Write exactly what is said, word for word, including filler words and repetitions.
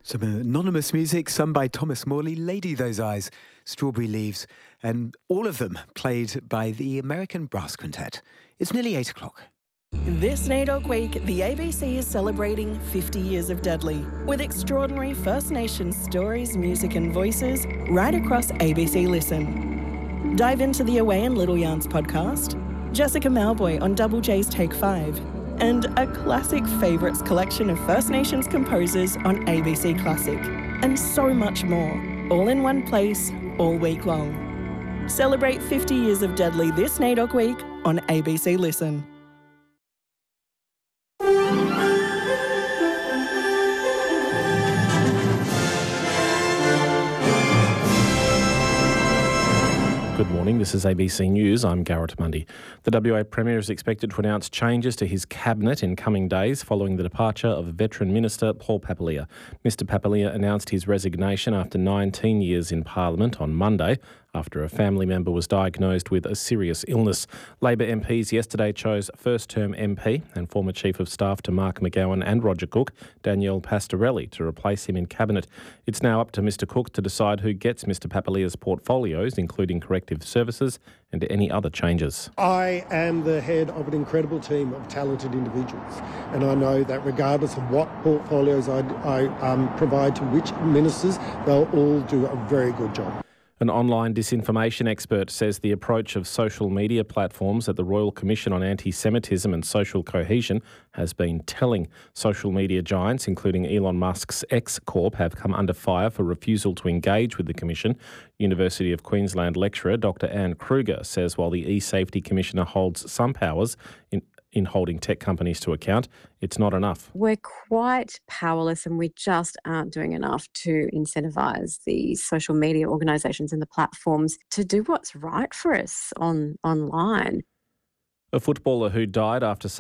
Some anonymous music sung by Thomas Morley, Lady Those Eyes, Strawberry Leaves, and all of them played by the American Brass Quintet. It's nearly eight o'clock. This NAIDOC week, the A B C is celebrating fifty years of Deadly, with extraordinary First Nations stories, music and voices right across A B C Listen. Dive into the Away and Little Yarns podcast, Jessica Malboy on Double J's Take five, and a classic favourites collection of First Nations composers on A B C Classic, and so much more, all in one place, all week long. Celebrate fifty years of Deadly this NAIDOC week on A B C Listen. Good morning, this is A B C News. I'm Garrett Mundy. The W A Premier is expected to announce changes to his cabinet in coming days following the departure of Veteran Minister Paul Papalia. Mr Papalia announced his resignation after nineteen years in Parliament on Monday after a family member was diagnosed with a serious illness. Labor M Ps yesterday chose first-term M P and former Chief of Staff to Mark McGowan and Roger Cook, Danielle Pastorelli, to replace him in Cabinet. It's now up to Mr Cook to decide who gets Mr Papalia's portfolios, including corrective services and any other changes. I am the head of an incredible team of talented individuals, and I know that regardless of what portfolios I, I um, provide to which ministers, they'll all do a very good job. An online disinformation expert says the approach of social media platforms at the Royal Commission on Anti-Semitism and Social Cohesion has been telling. Social media giants, including Elon Musk's X Corp, have come under fire for refusal to engage with the Commission. University of Queensland lecturer Doctor Anne Kruger says while the E-Safety Commissioner holds some powers in in holding tech companies to account, it's not enough. We're quite powerless and we just aren't doing enough to incentivise the social media organisations and the platforms to do what's right for us on online. A footballer who died after